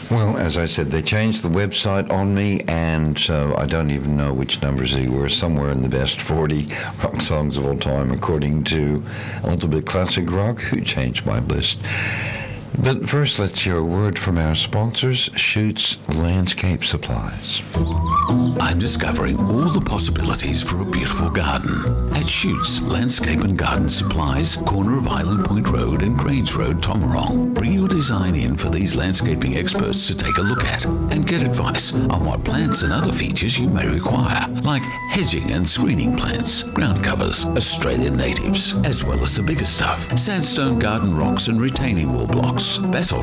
Well, as I said, they changed the website on me, and so I don't even know which numbers they were. Somewhere in the best 40 rock songs of all time, according to Ultimate Classic Rock, who changed my list. But first, let's hear a word from our sponsors, Schutt's Landscape Supplies. I'm discovering all the possibilities for a beautiful garden at Schutt's Landscape and Garden Supplies, corner of Island Point Road and Grange Road, Tomarong. Bring your design in for these landscaping experts to take a look at and get advice on what plants and other features you may require, like hedging and screening plants, ground covers, Australian natives, as well as the bigger stuff, sandstone garden rocks and retaining wall blocks, basalt